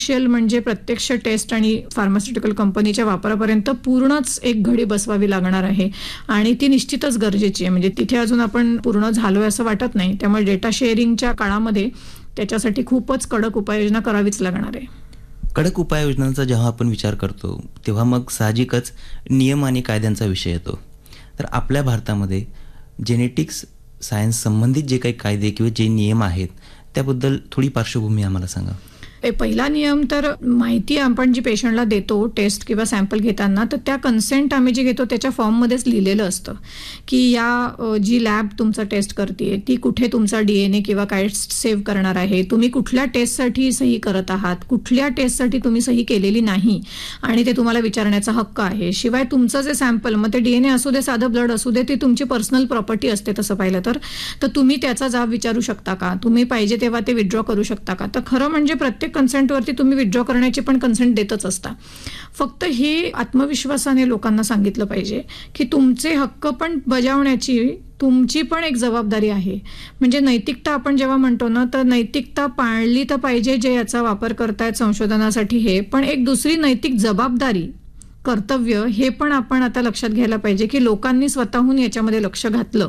म्हणजे प्रत्यक्ष टेस्ट आणि फार्मास्युटिकल कंपनीच्या वापरापर्यंत पूर्णच एक घडी बसवावी लागणार आहे आणि ती निश्चितच गरजेची आहे. म्हणजे तिथे अजून आपण पूर्ण झालोय असं वाटत नाही. त्यामुळे डेटा शेअरिंगच्या काळामध्ये त्याच्यासाठी खूपच कडक उपाययोजना करावीच लागणार आहे. कडक उपाययोजनांचा जेव्हा आपण विचार करतो तेव्हा मग साहजिकच नियम आणि कायद्यांचा विषय येतो. तर आपल्या भारतामध्ये जेनेटिक्स सायन्स संबंधित जे काही कायदे किंवा जे नियम आहेत त्याबद्दल थोडी पार्श्वभूमी आम्हाला सांगा. पहिला नियम तर माहिती आपण जी पेशंटला देतो टेस्ट किंवा सॅम्पल घेताना तर त्या कन्सेंट आम्ही जे घेतो त्याच्या फॉर्ममध्येच लिहिलेलं असतं की या जी लॅब तुमचा टेस्ट करते ती कुठे तुमचा DNA किंवा काय सेव्ह करणार आहे, तुम्ही कुठल्या टेस्टसाठी सही करत आहात, कुठल्या टेस्टसाठी तुम्ही सही केलेली नाही आणि ते तुम्हाला विचारण्याचा हक्क आहे. शिवाय तुमचं जे सॅम्पल मग ते DNA असू दे साधं ब्लड असू दे ती तुमची पर्सनल प्रॉपर्टी असते. तसं पाहिलं तर तुम्ही त्याचा जाब विचारू शकता का, तुम्ही पाहिजे तेव्हा ते विथड्रॉ करू शकता का. तर खरं म्हणजे प्रत्येक कन्सेंटवरती तुम्ही विथड्रॉ करण्याची पण कन्सेंट देतच असता. फक्त हे आत्मविश्वासाने लोकांना सांगितलं पाहिजे की तुमचे हक्क पण बजावण्याची तुमची पण एक जबाबदारी आहे. म्हणजे नैतिकता आपण जेव्हा म्हणतो ना तर नैतिकता पाळली तर पाहिजे जे याचा वापर करतायत संशोधनासाठी हे, पण एक दुसरी नैतिक जबाबदारी कर्तव्य हे पण आपण आता लक्षात घ्यायला पाहिजे की लोकांनी स्वतःहून याच्यामध्ये लक्ष घातलं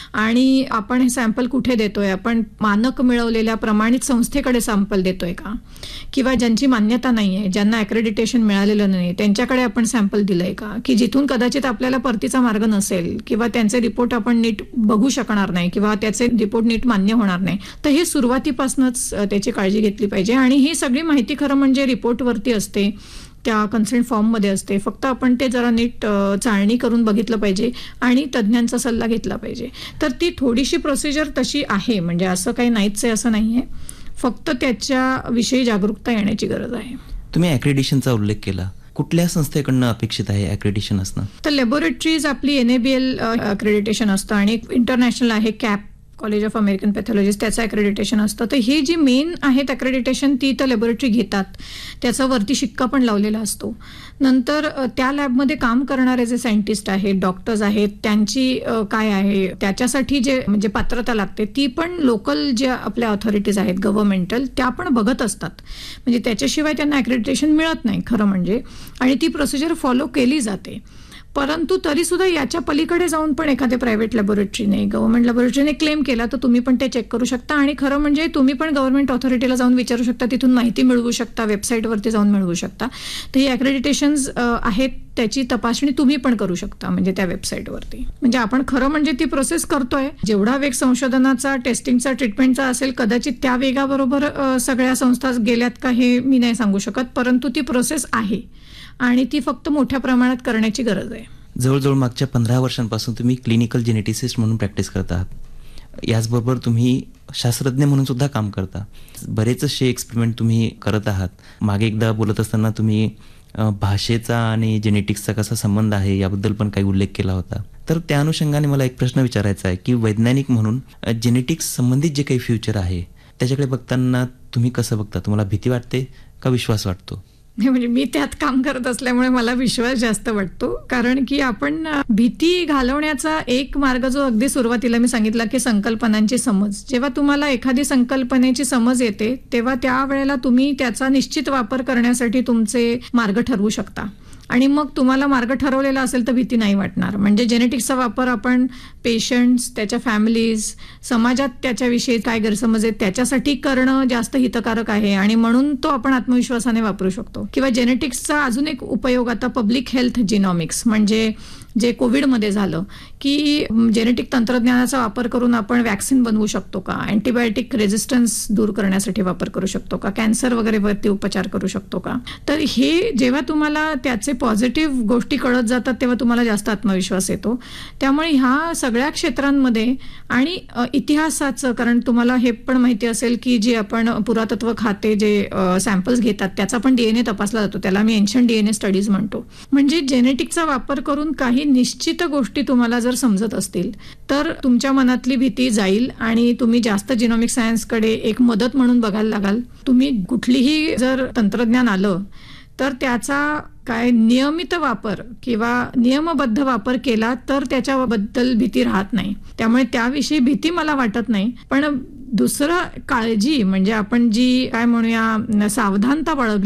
आणि आपण हे सॅम्पल कुठे देतोय, आपण मानक मिळवलेल्या प्रमाणित संस्थेकडे सॅम्पल देतोय का, किंवा ज्यांची मान्यता नाही आहे, ज्यांना ॲक्रेडिटेशन मिळालेलं नाही त्यांच्याकडे आपण सॅम्पल दिलंय का, की जिथून कदाचित आपल्याला परतीचा मार्ग नसेल किंवा त्यांचे रिपोर्ट आपण नीट बघू शकणार नाही किंवा त्याचे रिपोर्ट नीट मान्य होणार नाही. तर हे सुरुवातीपासूनच त्याची काळजी घेतली पाहिजे आणि ही सगळी माहिती खरं म्हणजे रिपोर्टवरती असते, त्या कन्सेंट फॉर्ममध्ये असते. फक्त आपण ते जरा नीट चाळणी करून बघितलं पाहिजे आणि तज्ज्ञांचा सल्ला घेतला पाहिजे. तर ती थोडीशी प्रोसिजर तशी आहे, म्हणजे असं काही नाहीच आहे असं नाही आहे, फक्त त्याच्याविषयी जागरूकता येण्याची गरज आहे. तुम्ही ॲक्रेडिशनचा उल्लेख केला, कुठल्या संस्थेकडनं अपेक्षित आहे ॲक्रेडिशन असणं? तर लॅबोरेटरीज आपली NABL अक्रेडिटेशन असतं आणि इंटरनॅशनल आहे cap college of American pathologist त्याचं अक्रेडिटेशन असतं. तर हे जी मेन आहेत अक्रेडिटेशन ती तर लॅबोरेटरी घेतात, त्याचा वरती शिक्का पण लावलेला असतो. नंतर त्या लॅबमध्ये काम करणारे जे सायंटिस्ट आहेत, डॉक्टर्स आहेत, त्यांची काय आहे त्याच्यासाठी जे म्हणजे पात्रता लागते ती पण लोकल ज्या आपल्या ऑथॉरिटीज आहेत गव्हर्नमेंटल त्या पण बघत असतात. म्हणजे त्याच्याशिवाय त्यांना अक्रेडिटेशन मिळत नाही खरं म्हणजे, आणि ती प्रोसिजर फॉलो केली जाते. परंतु तरी सुद्धा याच्या पलीकडे जाऊन पण एखाद्या प्रायव्हेट लॅबोरेटरीने गव्हर्नमेंट लॅबोरेटरीने क्लेम केला तर तुम्ही पण ते चेक करू शकता आणि खरं म्हणजे तुम्ही पण गव्हर्नमेंट ऑथॉरिटीला जाऊन विचारू शकता, तिथून माहिती मिळवू शकता, वेबसाईटवरती जाऊन मिळवू शकता. तर ही अक्रेडिटेशन्स आहेत त्याची तपासणी तुम्ही पण करू शकता म्हणजे त्या वेबसाईटवरती. म्हणजे आपण खरं म्हणजे ती प्रोसेस करतोय. जेवढा वेग संशोधनाचा टेस्टिंगचा ट्रीटमेंटचा असेल कदाचित त्या वेगाबरोबर सगळ्या संस्था गेल्यात का हे मी नाही सांगू शकत, परंतु ती प्रोसेस आहे आणि ती फक्त मोठ्या प्रमाणात करण्याची गरज आहे. जवळजवळ मागच्या 15 वर्षांपासून तुम्ही क्लिनिकल जेनेटिसिस्ट म्हणून प्रॅक्टिस करत आहात. याचबरोबर तुम्ही शास्त्रज्ञ म्हणून सुद्धा काम करता. बरेचसे एक्सपेरिमेंट तुम्ही करत आहात. मागे एकदा बोलत असताना तुम्ही भाषेचा आणि जेनेटिक्सचा कसा संबंध आहे याबद्दल पण काही उल्लेख केला होता. तर त्या अनुषंगाने मला एक प्रश्न विचारायचा आहे की वैज्ञानिक म्हणून जेनेटिक्स संबंधित जे काही फ्युचर आहे त्याच्याकडे बघताना तुम्ही कसं बघता? तुम्हाला भीती वाटते का विश्वास वाटतो? म्हणजे मी त्यात काम करत असल्यामुळे मला विश्वास जास्त वाटतो, कारण की आपण भीती घालवण्याचा एक मार्ग जो अगदी सुरुवातीला मी सांगितला की संकल्पनांची समज. जेव्हा तुम्हाला एखादी संकल्पनेची समज येते तेव्हा त्यावेळेला तुम्ही त्याचा निश्चित वापर करण्यासाठी तुमचे मार्ग ठरवू शकता आणि मग तुम्हाला मार्ग ठरवलेला असेल तर भीती नाही वाटणार. म्हणजे जेनेटिक्सचा वापर आपण पेशंट्स, त्याच्या फॅमिलीज, समाजात त्याच्याविषयी काय गैरसमज आहेत त्याच्यासाठी करणं जास्त हितकारक आहे आणि म्हणून तो आपण आत्मविश्वासाने वापरू शकतो. किंवा जेनेटिक्सचा अजून एक उपयोग आता पब्लिक हेल्थ जिनॉमिक्स म्हणजे जे कोविडमध्ये झालं की जेनेटिक तंत्रज्ञानाचा वापर करून आपण वॅक्सिन बनवू शकतो का, अँटीबायोटिक रेझिस्टन्स दूर करण्यासाठी वापर करू शकतो का, कॅन्सर वगैरे वरती उपचार करू शकतो का. तर हे जेव्हा तुम्हाला त्याचे पॉझिटिव्ह गोष्टी कळत जातात तेव्हा तुम्हाला जास्त आत्मविश्वास येतो. त्यामुळे ह्या सगळ्या क्षेत्रांमध्ये आणि इतिहासाचं, कारण तुम्हाला हे पण माहिती असेल की जे आपण पुरातत्व खाते जे सॅम्पल्स घेतात त्याचा पण DNA तपासला जातो, त्याला मी एन्शंट DNA स्टडीज म्हणतो. म्हणजे जेनेटिकचा वापर करून काही निश्चित गोष्टी तुम्हाला जर समजत असतील तर तुमच्या मनातली भीती जाईल आणि तुम्ही जास्त जिनॉमिक सायन्सकडे एक मदत म्हणून बघायला लागाल. तुम्ही कुठलीही जर तंत्रज्ञान आलं तर त्याचा काय नियमित वापर किंवा नियमबद्ध वापर केला तर त्याच्याबद्दल भीती राहत नाही. त्यामुळे त्याविषयी भीती मला वाटत नाही, पण दुसरं काळजी म्हणजे आपण जी काय म्हणूया सावधानता बाळगली